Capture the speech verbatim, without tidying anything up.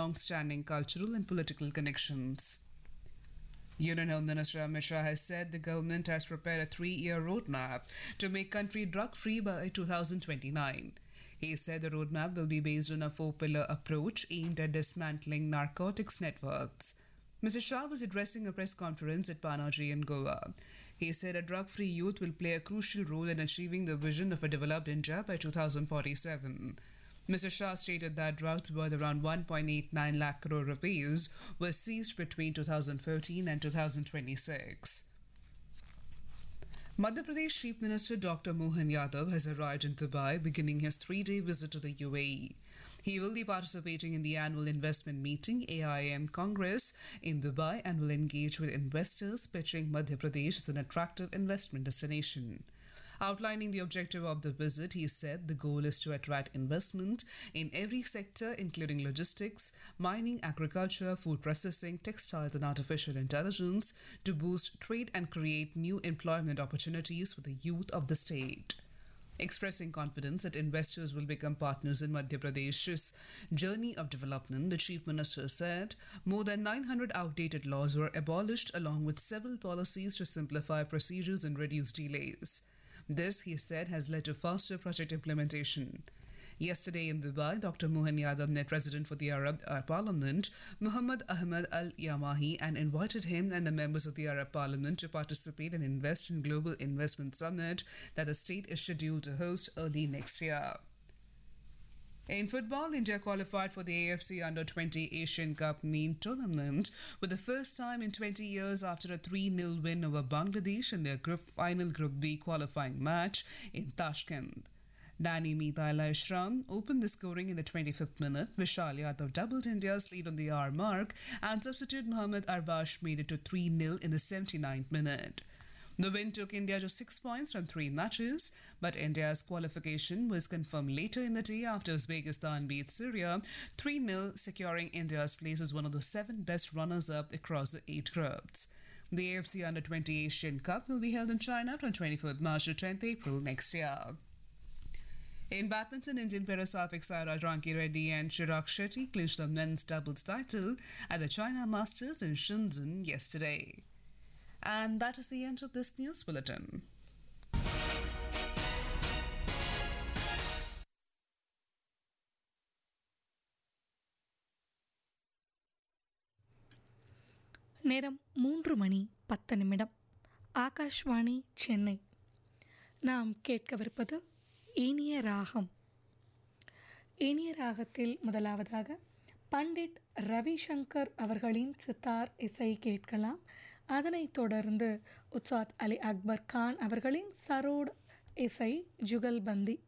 long-standing cultural and political connections. Union Home Minister Amit Shah has said the government has prepared a three-year roadmap to make country drug-free by two thousand twenty-nine. He said the roadmap will be based on a four-pillar approach aimed at dismantling narcotics networks. Mister Shah was addressing a press conference at Panaji in Goa. He said a drug-free youth will play a crucial role in achieving the vision of a developed India by two thousand forty-seven. Mister Shah stated that drugs worth around one point eight nine lakh crore rupees were seized between two thousand thirteen and two thousand twenty-six. Madhya Pradesh Chief Minister Doctor Mohan Yadav has arrived in Dubai, beginning his three-day visit to the U A E. He will be participating in the annual investment meeting A I M Congress in Dubai and will engage with investors, pitching Madhya Pradesh as an attractive investment destination. Outlining the objective of the visit, he said the goal is to attract investment in every sector, including logistics, mining, agriculture, food processing, textiles, and artificial intelligence, to boost trade and create new employment opportunities for the youth of the state. Expressing confidence that investors will become partners in Madhya Pradesh's journey of development, the Chief Minister said more than nine hundred outdated laws were abolished, along with several policies to simplify procedures and reduce delays. This, he said, has led to faster project implementation. Yesterday in Dubai, Doctor Mohan Yadav met President for the Arab Parliament, Muhammad Ahmad Al Yamahi, and invited him and the members of the Arab Parliament to participate and invest in Global Investment Summit that the state is scheduled to host early next year. In football, India qualified for the A F C Under twenty Asian Cup main tournament for the first time in twenty years after a three nil win over Bangladesh in their group final Group B qualifying match in Tashkent. Danny Mithaila Ishram opened the scoring in the twenty-fifth minute. Vishal Yadav doubled India's lead on the hour mark, and substitute Mohammad Arbash made it to three nil in the seventy-ninth minute. The win took India to six points from three matches, but India's qualification was confirmed later in the day after Uzbekistan beat Syria three nil, securing India's place as one of the seven best runners-up across the eight groups. The A F C Under twenty Asian Cup will be held in China from twenty-fourth March to tenth April next year. In badminton, Indian pair Satvik Sairaj Ranki Reddy and Chirag Shetty clinched the men's doubles title at the China Masters in Shenzhen yesterday. And that is the end of this news bulletin. நேரம் மூன்று மணி பத்து நிமிடம். ஆகாஷ்வாணி சென்னை. நாம் கேட்கவிருப்பது இனிய ராகம். இனிய ராகத்தில் முதலாவதாக பண்டிட் ரவிசங்கர் அவர்களின் சித்தார் இசை கேட்கலாம். அதனைத் தொடர்ந்து உஸ்தாத் அலி அக்பர் கான் அவர்களின் சரோட் இசை ஜுகல்பந்தி